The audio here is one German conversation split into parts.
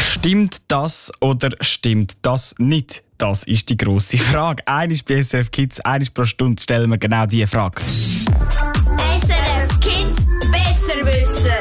Stimmt das oder stimmt das nicht? Das ist die grosse Frage. Einmal bei SRF Kids, einmal pro Stunde stellen wir genau diese Frage. SRF Kids besser wissen.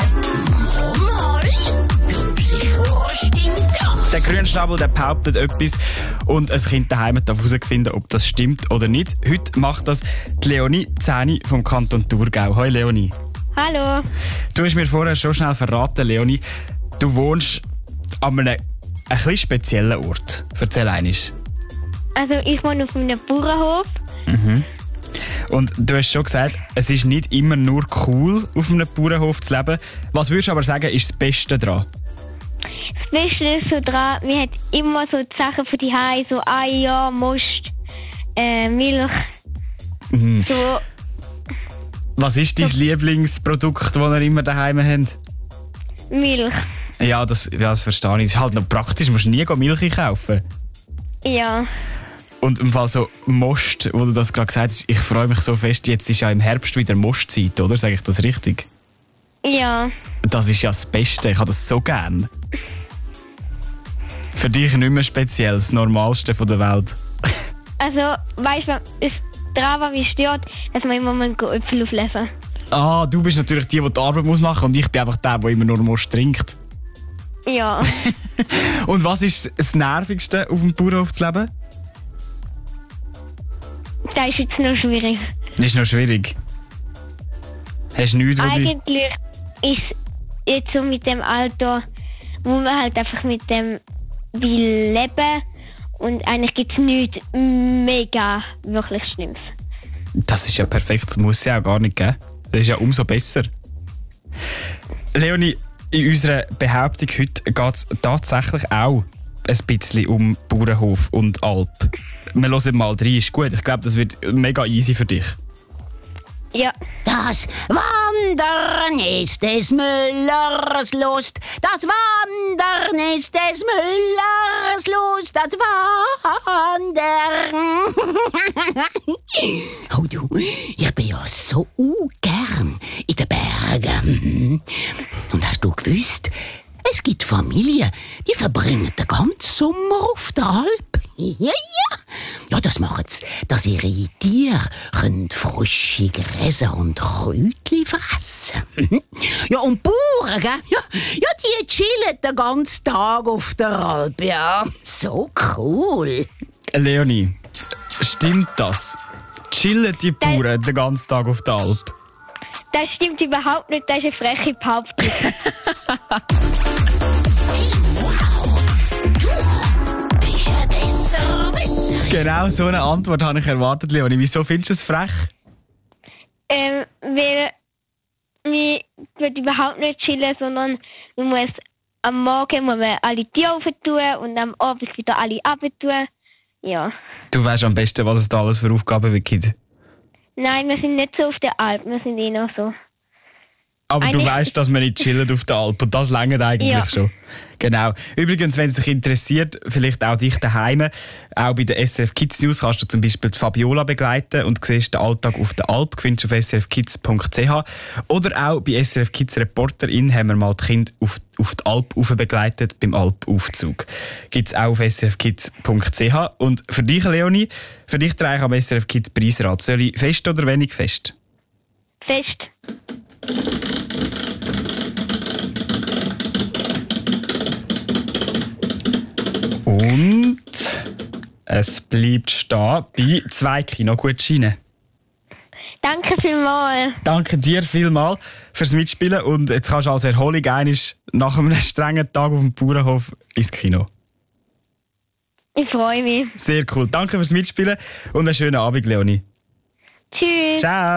Stimmt das? Der Grünschnabel der behauptet etwas und ein Kind daheim darf herausfinden, ob das stimmt oder nicht. Heute macht das die Leonie Zähni vom Kanton Thurgau. Hoi Leonie. Hallo. Du hast mir vorher schon schnell verraten, Leonie, du wohnst an einem ein bisschen speziellen Ort. Erzähl einmal. Also ich wohne auf einem Bauernhof. Und du hast schon gesagt, es ist nicht immer nur cool, auf einem Bauernhof zu leben. Was würdest du aber sagen, ist das Beste daran? Das Beste ist so dran, wir haben immer so die Sachen für die Hause, so Eier, Most, Milch. So, Was ist dein Lieblingsprodukt, das ihr immer daheim habt? Milch. Ja, das verstehe ich. Das ist halt noch praktisch, du musst nie Milch kaufen. Ja. Und im Fall so Most, wo du das gerade gesagt hast, ich freue mich so fest, jetzt ist ja im Herbst wieder Mostzeit, oder? Sage ich das richtig? Ja. Das ist ja das Beste, ich habe das so gern. Für dich nicht mehr speziell, das Normalste von der Welt. Also, weißt du, ist dran, was mich stört, dass man immer mal Äpfel auflesen. Ah, du bist natürlich die Arbeit machen muss und ich bin einfach der immer nur Most trinkt. Ja. Und was ist das Nervigste, auf dem Bauernhof zu leben? Das ist jetzt noch schwierig. Das ist noch schwierig. Hast du nichts, wo dich... Eigentlich ist jetzt so mit dem Alter, wo man halt einfach mit dem will leben und eigentlich gibt es nichts mega wirklich Schlimmes. Das ist ja perfekt, das muss es ja auch gar nicht geben. Das ist ja umso besser. Leonie, in unserer Behauptung heute geht es tatsächlich auch ein bisschen um Bauernhof und Alp. Wir hören mal rein, ist gut. Ich glaube, das wird mega easy für dich. Ja. Das Wandern ist des Müllers Lust. Das Wandern ist des Müllers Lust. Das Wandern. Oh du, ich bin ja so gern in den Bergen. Und hast du gewusst, es gibt Familien, die verbringen den ganzen Sommer auf der Alp. Ja. Ja, das machen sie, dass ihre Tiere frische Gräser und Kräutchen fressen. Ja, und Bauern, gell? Ja, die chillen den ganzen Tag auf der Alp. Ja, so cool. Leonie, stimmt das? Chillen die Bauern den ganzen Tag auf der Alp? Das stimmt überhaupt nicht, das ist eine freche Behauptung. Genau so eine Antwort habe ich erwartet, Leonie. Wieso findest du es frech? Weil wir überhaupt nicht chillen, sondern man muss am Morgen alle Tiere rauf tun und am Abend wieder alle runter tun. Ja. Du weißt am besten, was es da alles für Aufgaben gibt. Nein, wir sind nicht so auf der Alp, wir sind eh noch so. Aber du weißt, dass wir nicht chillen auf der Alp und das reicht eigentlich schon. Genau. Übrigens, wenn es dich interessiert, vielleicht auch dich daheim, auch bei der SRF Kids News kannst du zum Beispiel die Fabiola begleiten und siehst den Alltag auf der Alp, findest du auf srfkids.ch. Oder auch bei SRF Kids Reporterin haben wir mal die Kinder auf die Alp begleitet beim Alpaufzug. Gibt es auch auf srfkids.ch. Und für dich, Leonie, für dich trage ich am SRF Kids Preisrat. Soll ich fest oder wenig fest? Fest. Und es bleibt stehen bei 2 Kinogutscheinen. Danke vielmals. Danke dir vielmals fürs Mitspielen und jetzt kannst du als Erholung nach einem strengen Tag auf dem Bauernhof ins Kino. Ich freue mich. Sehr cool. Danke fürs Mitspielen und einen schönen Abend, Leonie. Tschüss. Ciao.